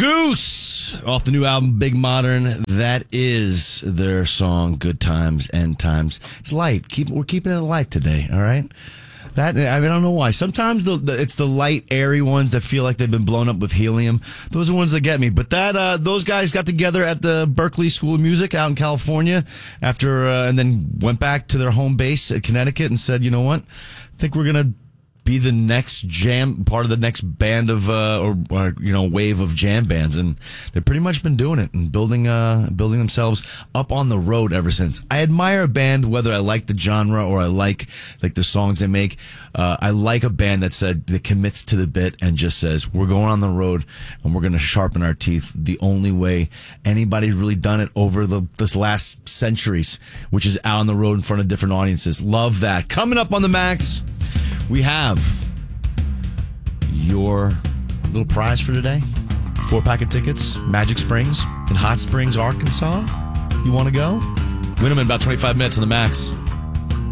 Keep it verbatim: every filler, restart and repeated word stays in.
Goose off the new album Big Modern. That is their song Good Times, End Times. It's light. Keep we're keeping it light today, all right? That I, mean, I don't know why. Sometimes the, the, it's the light, airy ones that feel like they've been blown up with helium. Those are the ones that get me. But that uh, those guys got together at the Berklee School of Music out in California after, uh, and then went back to their home base at Connecticut and said, you know what? I think we're gonna be the next jam, part of the next band of, uh, or, or, you know, wave of jam bands. And they've pretty much been doing it and building, uh, building themselves up on the road ever since. I admire a band, whether I like the genre or I like, like the songs they make. Uh, I like a band that said, that commits to the bit and just says, we're going on the road and we're going to sharpen our teeth the only way anybody's really done it over the, this last centuries, which is out on the road in front of different audiences. Love that. Coming up on the Max, we have your little prize for today. Four pack of tickets, Magic Springs in Hot Springs, Arkansas. You want to go? Win them in about twenty-five minutes on the Max.